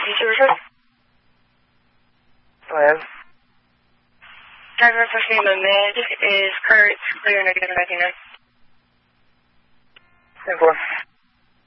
Go ahead. Driver first name of mid is Kurt, clear negative 99. 10-4.